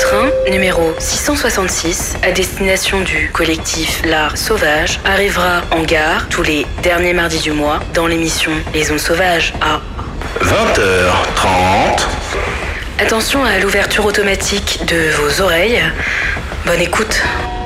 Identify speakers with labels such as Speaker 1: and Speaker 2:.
Speaker 1: train numéro 666 à destination du collectif L'Art Sauvage arrivera en gare tous les derniers mardis du mois dans l'émission Les Ondes Sauvages à
Speaker 2: 20h30.
Speaker 1: Attention à l'ouverture automatique de vos oreilles. Bonne écoute.